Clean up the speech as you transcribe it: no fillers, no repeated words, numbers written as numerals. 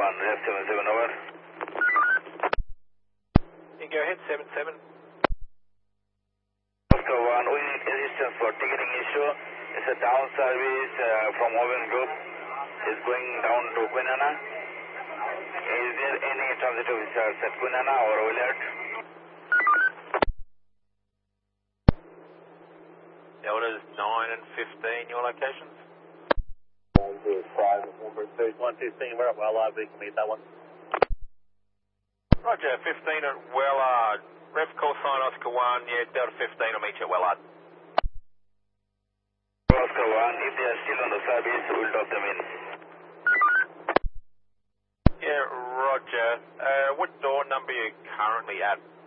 1, ref 77 over. You can go ahead, 77. Oscar 1, we need assistance for ticketing issue. It's a down service from Oven Group. It's going down to Quinana. Is there any transit officers at Quinana or Willard? Deltas 9 and 15, your locations? 105, 115, we're at Wellard, we can meet that one. Roger, 15 at Wellard. Ref call sign Oscar 1, yeah, Delta 15 will meet you at Wellard. Oscar 1, if they are still on the service, we'll drop them in. Yeah, Roger. What door number are you currently at?